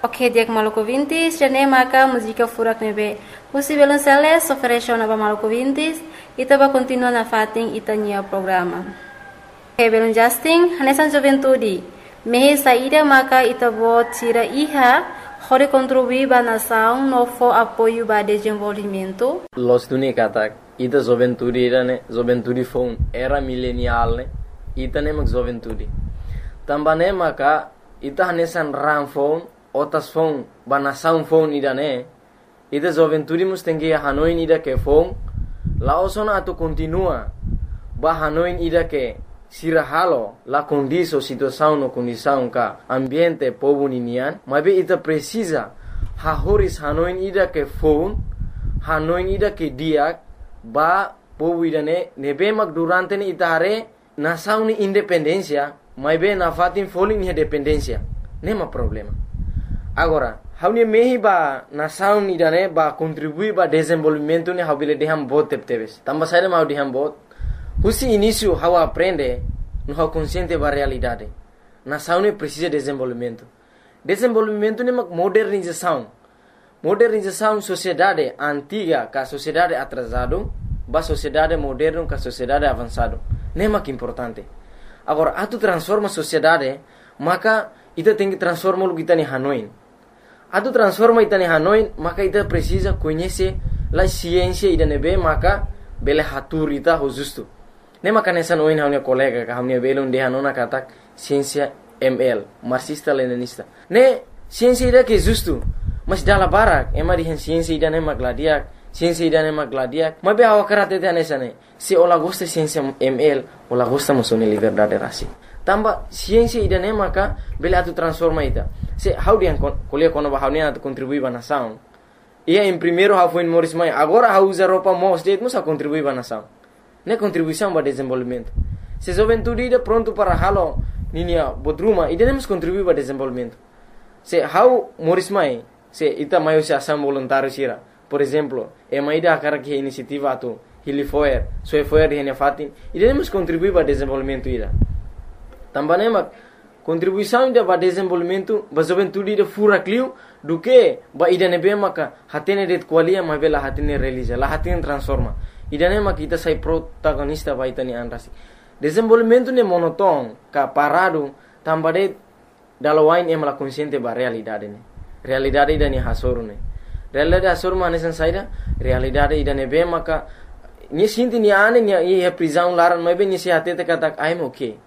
Ok, dia que Maluco Vintes, já nem marca música furak nebe. Usi violonceles ofereceu na Maluco Vintes e tava continua na fating itania programa. Ok, belum Justin, hanesan juventude. Mehe saída marca itabo tira iha, hore contribuir ba nação novo apoio ba desenvolvimento. Los dunia katak, ita juventude foi era milenial ne, ita ne mak juventude. Tambane maka ita hanesan ram phone otas phone banasaun phone ida ne ida juventude mus tengi hanoin ida ke phone laosona atu continua ba hanoin ida ke sirahalo la condiso situação no condição ka ambiente povo ninian mabe ita precisa hahoris hanoin ida ke phone hanoin ida ke dia ba povo ida ne nebe mak durante ni itare nasaun ni independencia mabe na fatin foling ni dependência nema problema. Agora, haunia mehi ba nasaun idane ba contribui ba desenvolvimento ni habile deham bot tepteves. Tamba saída mau deham bot. Husi início how aprende no how consciente ba realidade. Nasaun ni precisa desenvolvimento. Desenvolvimento ni mak modernização. Modernização sociedade antiga ka sociedade atrasado ba sociedade moderno ka sociedade avançado. Nema que importante. Agora, atu transforma sociedade, maka ita tem que transformar o que está em Hanoi. Atu transforma ita em Hanoi, maka ita precisa conhecer a ciência ida nebe, maka bele hatur ita ho justo. Ne maka nessa noin haunia colega ka haunia bele unde hanona katak ciência ML, marxista leninista. Ne ciência ida que justo, mas dala barak, ema di ciência ida ne magladiak, ciência ida ne magladiak. Mabe awa karate te nessa ne. Se ola gosta ciência ML, ola gosta musone liberdade rasi. Tamba ciência ida ne maka bele atu transforma ita. Se how dia kuliah kono ba haunia atu contribui ba nação. Ia em primeiro how foi Morris Mai, agora how usa roupa mo state musa contribui ba nação. Ne contribuição ba desenvolvimento. Se juventude ida pronto para halo ninia bodruma ida ne mus contribui ba desenvolvimento. Se how Morris Mai, se ita maio se ação voluntário sira. Por exemplo, ida akara que iniciativa atu Hili Foer, Soe Foer di hene fatin, ida mus contribui ba desenvolvimento ida. Tambane mak contribuição ida ba desenvolvimento ba juventude ida fura clio do que ba ida nebe maka hatene det qualia ma bela hatene realiza la hatene transforma ida ne mak ita sai protagonista ba ita ni anrasi desenvolvimento ne monoton ka parado tambade dalawain emala consciente ba realidade ne realidade ida ni hasoru ne realidade hasoru manesan saida realidade ida nebe maka ni sinti ni ane ni prisão laran ma be ni se hatete katak I'm okay